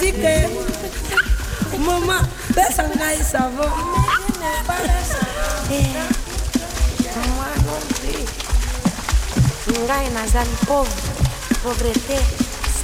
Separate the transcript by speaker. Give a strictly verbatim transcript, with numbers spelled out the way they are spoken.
Speaker 1: dit que maman, personne n'a eu savon.
Speaker 2: Moi non plus. Ngai nazali pauvre, pauvreté.